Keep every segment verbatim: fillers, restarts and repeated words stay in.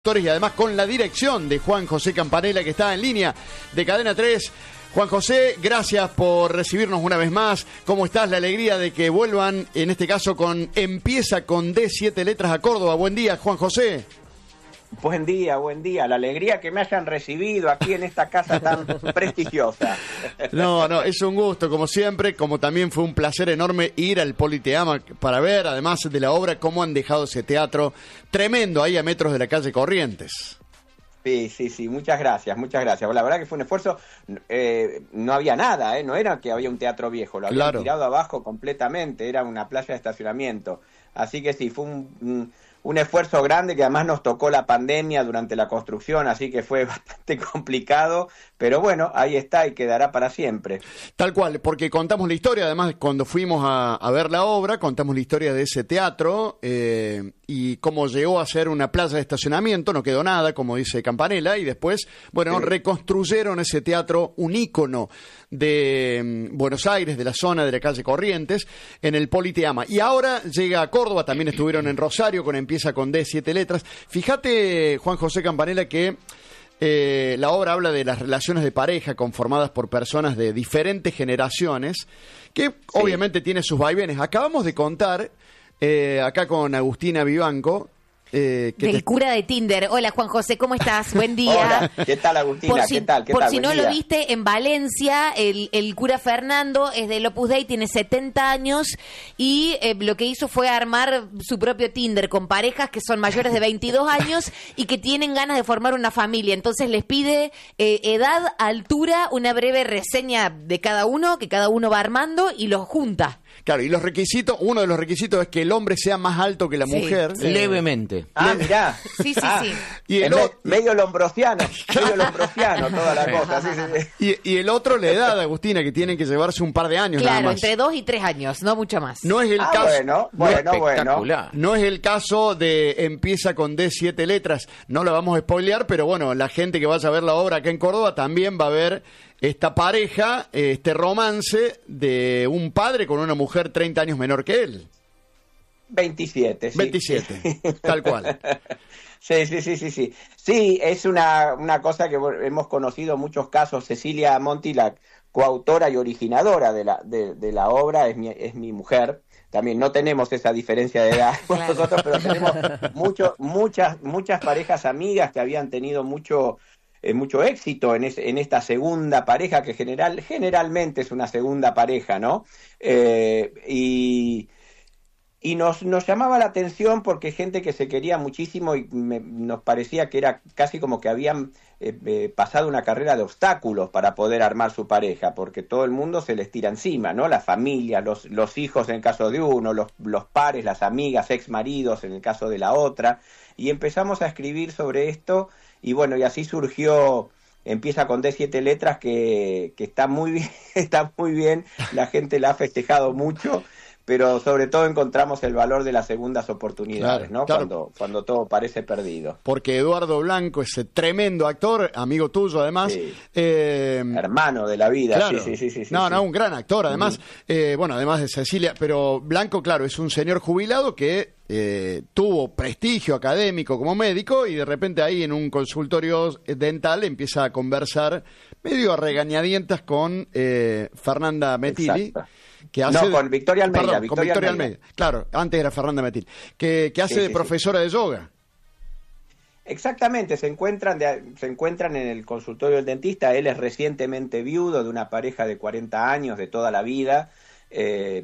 Y además con la dirección de Juan José Campanella, que está en línea de Cadena tres. Juan José, gracias por recibirnos una vez más. ¿Cómo estás? La alegría de que vuelvan, en este caso con Empieza con D, siete letras a Córdoba. Buen día, Juan José. Buen día, buen día. La alegría que me hayan recibido aquí en esta casa tan prestigiosa. No, no, es un gusto, como siempre, como también fue un placer enorme ir al Politeama para ver, además de la obra, cómo han dejado ese teatro tremendo ahí a metros de la calle Corrientes. Sí, sí, sí, muchas gracias, muchas gracias. La verdad que fue un esfuerzo, eh, no había nada, ¿eh? No era que había un teatro viejo, lo habían claro. tirado abajo completamente, era una playa de estacionamiento. Así que sí, fue un... un Un esfuerzo grande que además nos tocó la pandemia durante la construcción, así que fue bastante complicado, pero bueno, ahí está y quedará para siempre. Tal cual, porque contamos la historia, además cuando fuimos a, a ver la obra, contamos la historia de ese teatro eh, y cómo llegó a ser una playa de estacionamiento, no quedó nada, como dice Campanella, y después, bueno, sí. reconstruyeron ese teatro, un ícono de um, Buenos Aires, de la zona de la calle Corrientes, en el Politeama. Y ahora llega a Córdoba, también estuvieron en Rosario con Empieza con D, siete letras. Fíjate, Juan José Campanella, que eh, la obra habla de las relaciones de pareja conformadas por personas de diferentes generaciones, que sí. obviamente tiene sus vaivenes. Acabamos de contar, eh, acá con Agustina Vivanco, Eh, Del te... cura de Tinder. Hola, Juan José, ¿cómo estás? Buen día. Hola, ¿qué tal, Agustina? Por si, ¿Qué tal? ¿Qué por tal? si Buen no día. lo viste, en Valencia, el, el cura Fernando es del Opus Dei, tiene setenta años y eh, lo que hizo fue armar su propio Tinder con parejas que son mayores de veintidós años y que tienen ganas de formar una familia. Entonces les pide eh, edad, altura, una breve reseña de cada uno, que cada uno va armando y los junta. Claro, y los requisitos, uno de los requisitos es que el hombre sea más alto que la sí, mujer. Sí. Levemente. Ah, mirá. Sí, sí, ah, sí. Y el me, o... medio lombrosiano, medio lombrosiano, toda la cosa. Sí, sí, sí. Y, y el otro, la edad, Agustina, que tienen que llevarse un par de años claro, nada más. entre dos y tres años, no mucho más. No es el ah, caso. Bueno, bueno, no, bueno. No es el caso de Empieza con D, siete letras. No la vamos a spoilear, pero bueno, la gente que vaya a ver la obra acá en Córdoba también va a ver esta pareja, este romance de un padre con una mujer treinta años menor que él. veintisiete, sí. veintisiete, tal cual. Sí, sí, sí, sí, sí. Sí, es una, una cosa que hemos conocido muchos casos. Cecilia Monti, la coautora y originadora de la, de, de la obra, es mi, es mi mujer. También no tenemos esa diferencia de edad con nosotros, pero tenemos mucho, muchas, muchas parejas amigas que habían tenido mucho... Eh, mucho éxito en, es, en esta segunda pareja, que general, generalmente es una segunda pareja, ¿no? Eh, y y nos, nos llamaba la atención porque gente que se quería muchísimo y me, nos parecía que era casi como que habían eh, eh, pasado una carrera de obstáculos para poder armar su pareja, porque todo el mundo se les tira encima, ¿no? La familia, los, los hijos en el caso de uno, los, los pares, las amigas, ex maridos en el caso de la otra, y empezamos a escribir sobre esto. Y bueno, y así surgió Empieza con D, siete letras, que, que está muy bien, está muy bien, la gente la ha festejado mucho, pero sobre todo encontramos el valor de las segundas oportunidades, claro, ¿no? Claro. Cuando, cuando todo parece perdido. Porque Eduardo Blanco, ese tremendo actor, amigo tuyo además. Sí. Eh, Hermano de la vida, claro. sí, sí, sí, sí. No, sí. no, un gran actor además. Uh-huh. eh, bueno, además de Cecilia, pero Blanco, claro, es un señor jubilado que eh, tuvo prestigio académico como médico y de repente ahí en un consultorio dental empieza a conversar medio a regañadientas con eh, Fernanda Metilli. Exacto. Que hace no, con Victoria Almeida. Perdón, Victoria con Victoria Almeida. Almeida. Claro, antes era Fernanda Metilli. Que, que hace sí, de sí, profesora sí. de yoga. Exactamente, se encuentran, de, se encuentran en el consultorio del dentista. Él es recientemente viudo de una pareja de cuarenta años, de toda la vida, eh,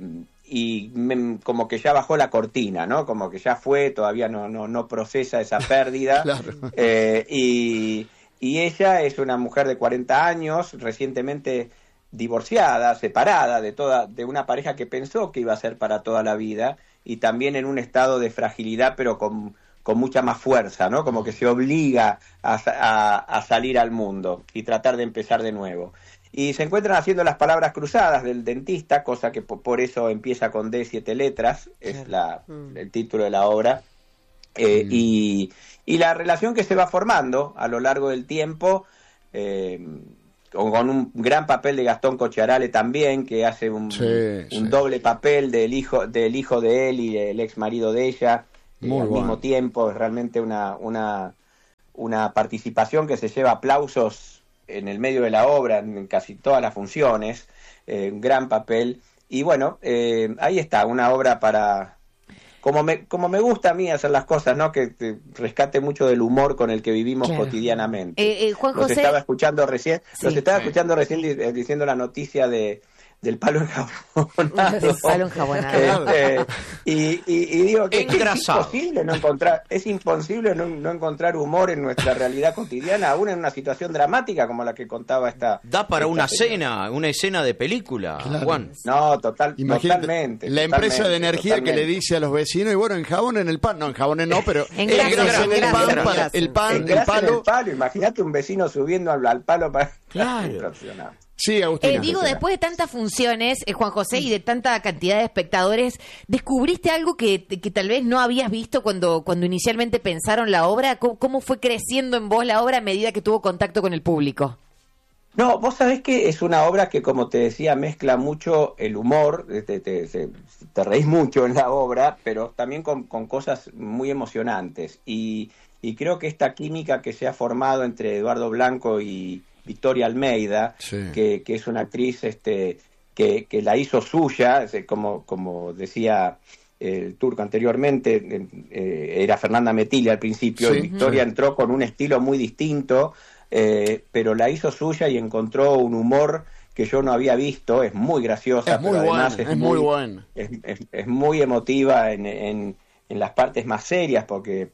y me, como que ya bajó la cortina, ¿no? Como que ya fue, todavía no, no, no procesa esa pérdida. Claro. eh, y, y ella es una mujer de cuarenta años, recientemente divorciada, separada de toda, de una pareja que pensó que iba a ser para toda la vida, y también en un estado de fragilidad, pero con, con mucha más fuerza, ¿no? Como que se obliga a, a, a salir al mundo y tratar de empezar de nuevo. Y se encuentran haciendo las palabras cruzadas del dentista, cosa que por, por eso empieza con D, siete letras, es la, el título de la obra. Eh, mm. y, y la relación que se va formando a lo largo del tiempo, eh, con un gran papel de Gastón Cocciarale también, que hace un, sí, un sí. doble papel del hijo del hijo de él y del ex marido de ella, eh, al bueno. mismo tiempo. Es realmente una, una una participación que se lleva aplausos en el medio de la obra, en casi todas las funciones, eh, un gran papel. Y bueno, eh, ahí está, una obra para... Como me, como me gusta a mí hacer las cosas, ¿no? Que, que rescate mucho del humor con el que vivimos claro. cotidianamente. Eh, eh, Juan los José... estaba escuchando recién, sí. los estaba sí. escuchando recién di, diciendo la noticia de del palo enjabonado. El palo enjabonado. Este, y, y, y digo que, que es imposible no encontrar, es imposible no, no encontrar humor en nuestra realidad cotidiana, aún en una situación dramática como la que contaba esta. Da para esta una señora. cena, una escena de película, claro. Juan. No, total, Imagínate, totalmente. La empresa totalmente, de energía totalmente. que le dice a los vecinos, y bueno, enjabonen el pan, no, enjabonen no, pero en grasa, engrasen el pan, grasa, para, grasa. el pan, el Engrasen palo. el palo, imagínate un vecino subiendo al, al palo para... Claro. Sí, Agustina. Eh, digo, después de tantas funciones, eh, Juan José, y de tanta cantidad de espectadores, ¿descubriste algo que, que tal vez no habías visto cuando, cuando inicialmente pensaron la obra? ¿Cómo, ¿Cómo fue creciendo en vos la obra a medida que tuvo contacto con el público? No, vos sabés que es una obra que, como te decía, mezcla mucho el humor, te, te, te, te reís mucho en la obra, pero también con, con cosas muy emocionantes. Y, y creo que esta química que se ha formado entre Eduardo Blanco y Victoria Almeida, sí. que, que es una actriz este, que, que la hizo suya, como, como decía el turco anteriormente, eh, era Fernanda Metilli al principio, sí, y Victoria sí. entró con un estilo muy distinto, eh, pero la hizo suya y encontró un humor que yo no había visto, es muy graciosa, es muy pero además buena, es, es muy, muy buena. Es, es, es muy emotiva en, en, en las partes más serias, porque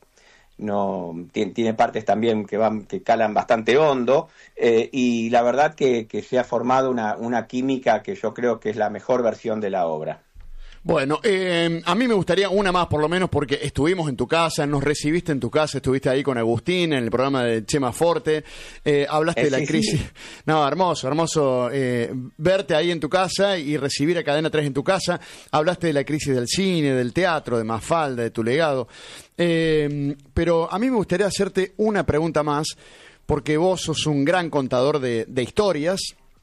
no tiene, tiene partes también que van que calan bastante hondo, eh, y la verdad que, que se ha formado una, una química que yo creo que es la mejor versión de la obra. Bueno, eh, a mí me gustaría una más por lo menos, porque estuvimos en tu casa, nos recibiste en tu casa, estuviste ahí con Agustín en el programa de Chema Forte, eh, hablaste eh, de la sí, crisis. Sí. No, hermoso, hermoso eh, verte ahí en tu casa y recibir a Cadena tres en tu casa. Hablaste de la crisis del cine, del teatro, de Mafalda, de tu legado. Eh, pero a mí me gustaría hacerte una pregunta más, porque vos sos un gran contador de, de historias.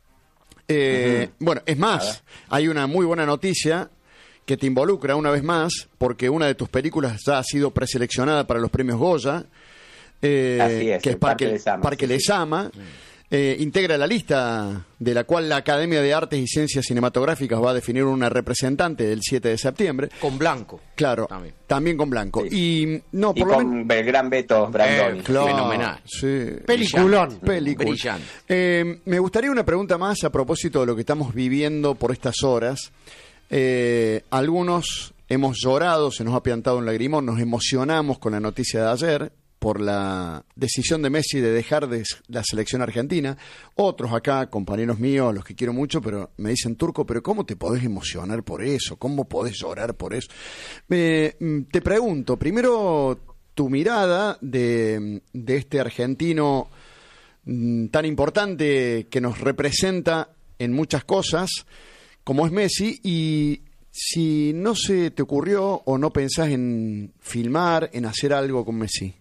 Eh, uh-huh. Bueno, es más, hay una muy buena noticia que te involucra una vez más, porque una de tus películas ya ha sido preseleccionada para los premios Goya, eh, Así es, que es Parque, Parque Lezama, Parque sí, Lezama. Sí. Eh, integra la lista de la cual la Academia de Artes y Ciencias Cinematográficas va a definir una representante del siete de septiembre. Con Blanco. Claro, también, también con Blanco. Sí. Y no, por y lo con men- el gran Beto Brandoni. Eh, claro, fenomenal. Sí. Peliculón. Película. Brillante. Eh, me gustaría una pregunta más a propósito de lo que estamos viviendo por estas horas. Eh, algunos hemos llorado, se nos ha piantado un lagrimón, nos emocionamos con la noticia de ayer por la decisión de Messi de dejar de la selección argentina. Otros acá, compañeros míos, los que quiero mucho, pero me dicen, Turco, pero ¿cómo te podés emocionar por eso? ¿Cómo podés llorar por eso? Eh, te pregunto, primero, tu mirada de, de este argentino mm, tan importante que nos representa en muchas cosas, como es Messi, y si no se te ocurrió o no pensás en filmar, en hacer algo con Messi.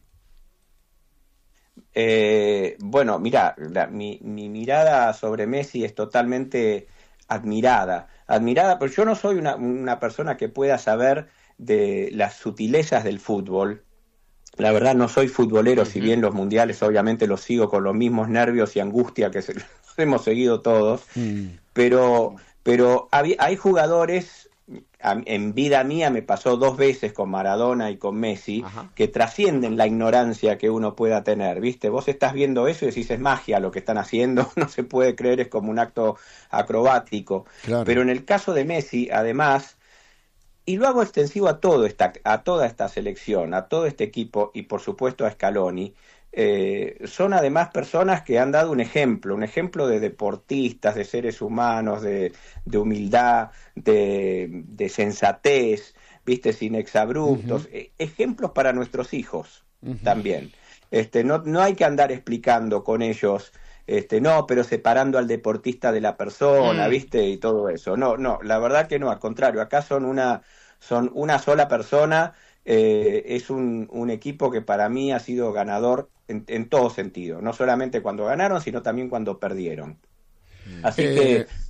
Eh, bueno, mira, la, mi, mi mirada sobre Messi es totalmente admirada, admirada, pero yo no soy una, una persona que pueda saber de las sutilezas del fútbol. La verdad no soy futbolero, uh-huh. si bien los mundiales obviamente los sigo con los mismos nervios y angustia que se, los hemos seguido todos, uh-huh. pero... Pero hay jugadores, en vida mía me pasó dos veces con Maradona y con Messi, Ajá. que trascienden la ignorancia que uno pueda tener, ¿viste? Vos estás viendo eso y decís, es magia lo que están haciendo, no se puede creer, es como un acto acrobático. Claro. Pero en el caso de Messi, además, y lo hago extensivo a, todo esta, a toda esta selección, a todo este equipo y por supuesto a Scaloni, Eh, son además personas que han dado un ejemplo, un ejemplo de deportistas, de seres humanos, de, de humildad, de, de sensatez, viste, sin exabruptos, uh-huh. eh, ejemplos para nuestros hijos uh-huh. también. Este, no, no hay que andar explicando con ellos, este, no, pero separando al deportista de la persona, uh-huh. viste, y todo eso. No, no, la verdad que no, al contrario, acá son una, son una sola persona. Eh, es un, un equipo que para mí ha sido ganador en, en todo sentido, no solamente cuando ganaron, sino también cuando perdieron. Así eh... que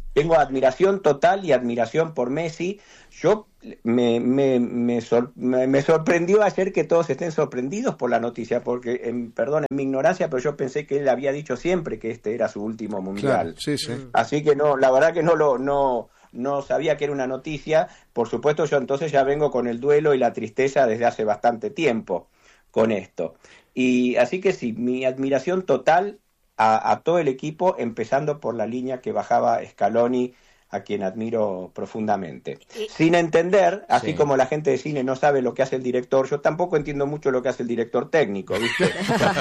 tengo admiración total y admiración por Messi. Yo me, me, me, sor, me, me sorprendió ayer que todos estén sorprendidos por la noticia, porque, en, perdón, en mi ignorancia, pero yo pensé que él había dicho siempre que este era su último mundial. Claro, sí, sí. Así que no, la verdad que no lo no, no sabía que era una noticia. Por supuesto, yo entonces ya vengo con el duelo y la tristeza desde hace bastante tiempo con esto. Y así que sí, mi admiración total a, a todo el equipo, empezando por la línea que bajaba Scaloni, a quien admiro profundamente. Sin entender, así sí. como la gente de cine no sabe lo que hace el director, yo tampoco entiendo mucho lo que hace el director técnico, ¿viste?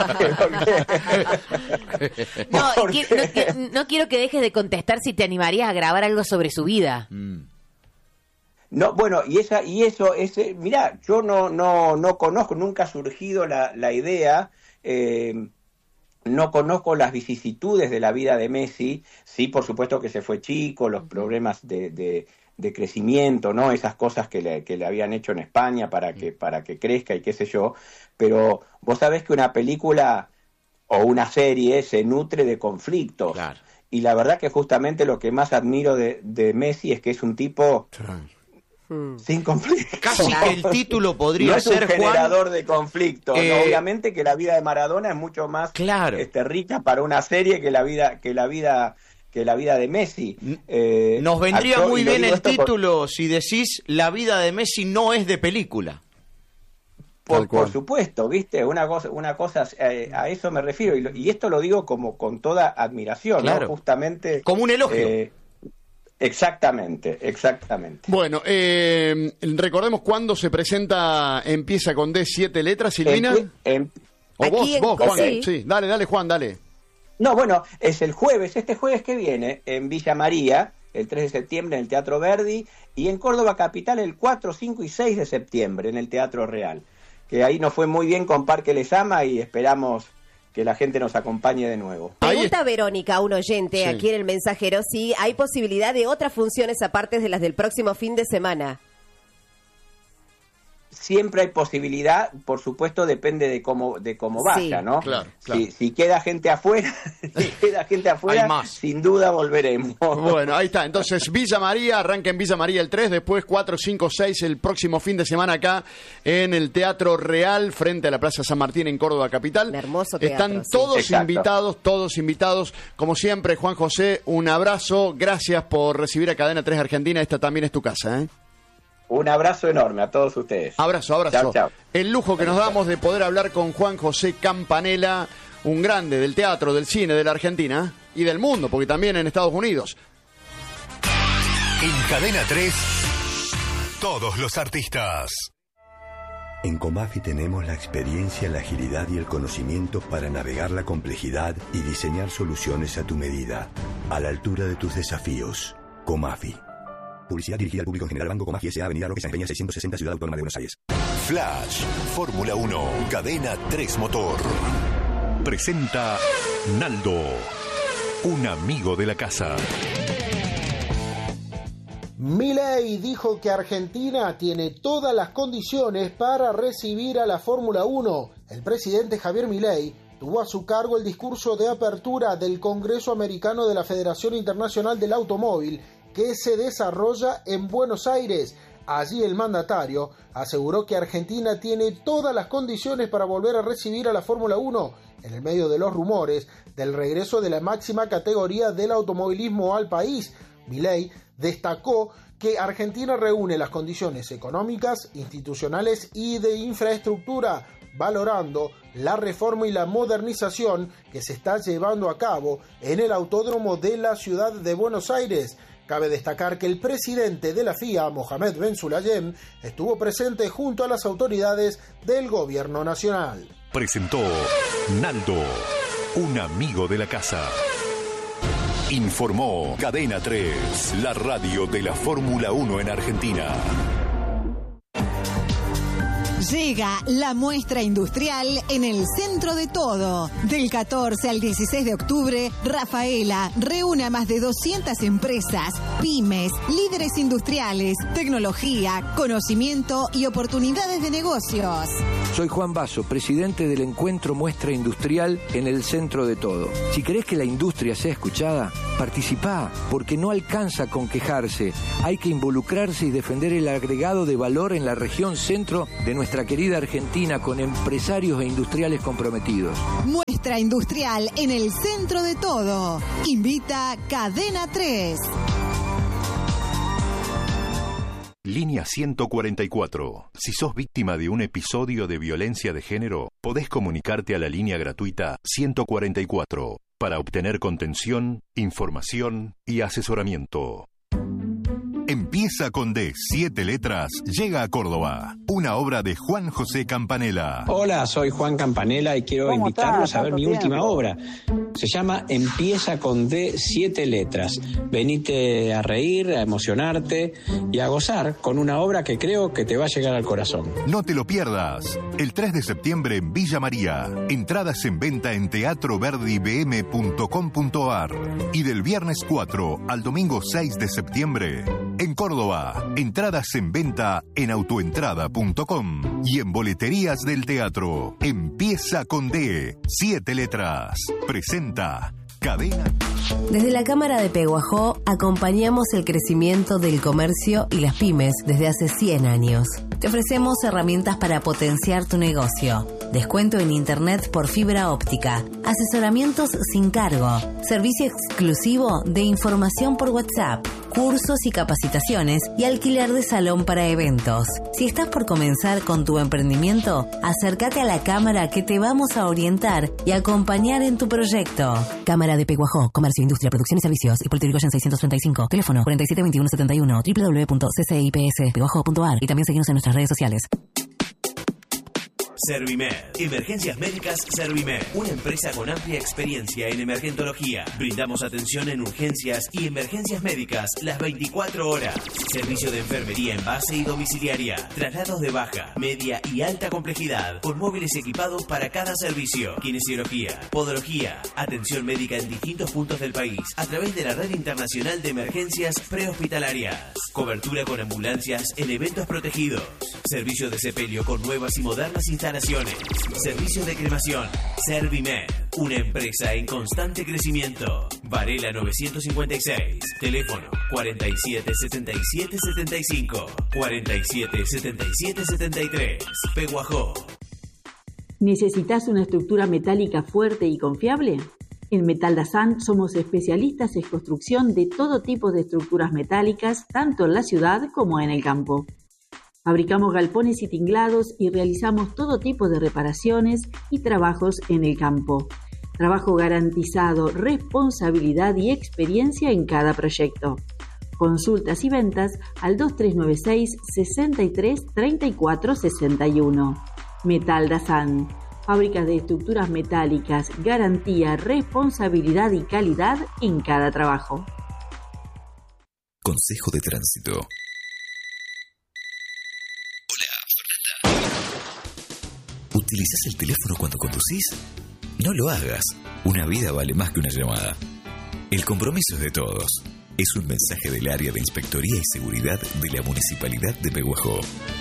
no, Porque... no, no quiero que dejes de contestar si te animarías a grabar algo sobre su vida. Mm. No, bueno, y esa y eso, ese, mirá, yo no no no conozco, nunca ha surgido la, la idea, eh, no conozco las vicisitudes de la vida de Messi. Sí, por supuesto que se fue chico, los problemas de, de, de crecimiento, ¿no? Esas cosas que le, que le habían hecho en España para que, para que crezca y qué sé yo. Pero vos sabés que una película o una serie se nutre de conflictos. Claro. Y la verdad que justamente lo que más admiro de, de Messi es que es un tipo... Hmm. sin conflicto. Casi que el título podría no es ser un generador Juan, de conflicto. eh, ¿no? Obviamente que la vida de Maradona es mucho más claro. este, rica para una serie que la vida que la vida que la vida de Messi. Eh, Nos vendría actor, muy bien el título por... si decís la vida de Messi no es de película. Por, por supuesto, viste, una cosa, una cosa eh, a eso me refiero y, lo, y esto lo digo como con toda admiración, claro. ¿no? Justamente como un elogio. Eh, Exactamente, exactamente. Bueno, eh, recordemos cuándo se presenta Empieza con D, siete letras, Silvina. Empie, em, o vos, en, vos, Juan. Sí. sí, dale, dale, Juan, dale. No, bueno, es el jueves, este jueves que viene, en Villa María, el tres de septiembre en el Teatro Verdi, y en Córdoba Capital el cuatro, cinco y seis de septiembre en el Teatro Real. Que ahí nos fue muy bien con Parque Les Ama y esperamos que la gente nos acompañe de nuevo. Pregunta Verónica, un oyente, sí. aquí en El Mensajero, si hay posibilidad de otras funciones aparte de las del próximo fin de semana. Siempre hay posibilidad, por supuesto depende de cómo de cómo vaya, sí. ¿no? Claro, claro. Si, si queda gente afuera, si queda gente afuera, sin duda volveremos. Bueno, ahí está. Entonces, Villa María, arranca en Villa María el tres, después cuatro, cinco, seis el próximo fin de semana acá en el Teatro Real, frente a la Plaza San Martín en Córdoba Capital. Un hermoso teatro, Están sí. todos Exacto. invitados, todos invitados. Como siempre, Juan José, un abrazo. Gracias por recibir a Cadena tres Argentina. Esta también es tu casa, ¿eh? Un abrazo enorme a todos ustedes. Abrazo, abrazo. Chau, chau. El lujo que nos damos de poder hablar con Juan José Campanella, un grande del teatro, del cine, de la Argentina y del mundo, porque también en Estados Unidos. En Cadena tres, todos los artistas. En Comafi tenemos la experiencia, la agilidad y el conocimiento para navegar la complejidad y diseñar soluciones a tu medida, a la altura de tus desafíos. Comafi. Publicidad dirigida al público en general. Banco Comafi S A Avenida Roque San Peña seiscientos sesenta, Ciudad Autónoma de Buenos Aires. Flash, Fórmula uno, Cadena tres Motor. Presenta Naldo, un amigo de la casa. Milei dijo que Argentina tiene todas las condiciones para recibir a la Fórmula uno. El presidente Javier Milei tuvo a su cargo el discurso de apertura del Congreso Americano de la Federación Internacional del Automóvil, que se desarrolla en Buenos Aires. Allí el mandatario aseguró que Argentina tiene todas las condiciones para volver a recibir a la Fórmula uno, en el medio de los rumores del regreso de la máxima categoría del automovilismo al país. Milei destacó que Argentina reúne las condiciones económicas, institucionales y de infraestructura, valorando la reforma y la modernización que se está llevando a cabo en el autódromo de la ciudad de Buenos Aires. Cabe destacar que el presidente de la F I A, Mohamed Ben Sulayem, estuvo presente junto a las autoridades del gobierno nacional. Presentó Naldo, un amigo de la casa. Informó Cadena tres, la radio de la Fórmula uno en Argentina. Llega la muestra industrial en el centro de todo. Del catorce al dieciséis de octubre, Rafaela reúne a más de doscientas empresas, pymes, líderes industriales, tecnología, conocimiento y oportunidades de negocios. Soy Juan Basso, presidente del Encuentro Muestra Industrial en el Centro de Todo. Si querés que la industria sea escuchada, participá, porque no alcanza con quejarse. Hay que involucrarse y defender el agregado de valor en la región centro de nuestra querida Argentina, con empresarios e industriales comprometidos. Muestra Industrial en el Centro de Todo. Invita Cadena tres. Línea ciento cuarenta y cuatro. Si sos víctima de un episodio de violencia de género, podés comunicarte a la línea gratuita ciento cuarenta y cuatro para obtener contención, información y asesoramiento. Empieza con D, siete letras, llega a Córdoba. Una obra de Juan José Campanella. Hola, soy Juan Campanella y quiero invitarlos a ver mi última tiempo? obra. Se llama Empieza con D, siete letras. Venite a reír, a emocionarte y a gozar con una obra que creo que te va a llegar al corazón. No te lo pierdas. El tres de septiembre en Villa María. Entradas en venta en teatro verdi b m punto com punto a r. Y del viernes cuatro al domingo seis de septiembre en Córdoba. Entradas en venta en autoentrada punto com y en boleterías del teatro. Empieza con D, siete letras. Presenta Cadena. Desde la Cámara de Peguajó acompañamos el crecimiento del comercio y las pymes desde hace cien años. Te ofrecemos herramientas para potenciar tu negocio, descuento en internet por fibra óptica, asesoramientos sin cargo, servicio exclusivo de información por WhatsApp, cursos y capacitaciones y alquiler de salón para eventos. Si estás por comenzar con tu emprendimiento, acércate a la Cámara que te vamos a orientar y acompañar en tu proyecto. Cámara de Peguajó, Comercio, Industria, Producción y Servicios, Hipólito Yrigoyen seiscientos treinta y cinco, teléfono cuarenta y siete veintiuno setenta y uno, doble u doble u doble u punto c c i p s peguajó punto a r y también seguimos en nuestras redes sociales. Servimed. Emergencias Médicas Servimed. Una empresa con amplia experiencia en emergentología. Brindamos atención en urgencias y emergencias médicas las veinticuatro horas. Servicio de enfermería en base y domiciliaria. Traslados de baja, media y alta complejidad. Con móviles equipados para cada servicio. Kinesiología, podología. Atención médica en distintos puntos del país. A través de la Red Internacional de Emergencias Prehospitalarias. Cobertura con ambulancias en eventos protegidos. Servicio de sepelio con nuevas y modernas instalaciones. Servicio de cremación. Servimed. Una empresa en constante crecimiento. Varela novecientos cincuenta y seis. Teléfono cuarenta y siete setenta y siete setenta y cinco. cuarenta y siete setenta y siete setenta y tres. Peguajó. ¿Necesitas una estructura metálica fuerte y confiable? En Metal Dazan somos especialistas en construcción de todo tipo de estructuras metálicas, tanto en la ciudad como en el campo. Fabricamos galpones y tinglados y realizamos todo tipo de reparaciones y trabajos en el campo. Trabajo garantizado, responsabilidad y experiencia en cada proyecto. Consultas y ventas al dos tres nueve seis, sesenta y tres, treinta y cuatro sesenta y uno. Metal Dazan. Fábricas de estructuras metálicas, garantía, responsabilidad y calidad en cada trabajo. Consejo de Tránsito. ¿Utilizás el teléfono cuando conducís? No lo hagas. Una vida vale más que una llamada. El compromiso es de todos. Es un mensaje del área de Inspectoría y Seguridad de la Municipalidad de Peguajó.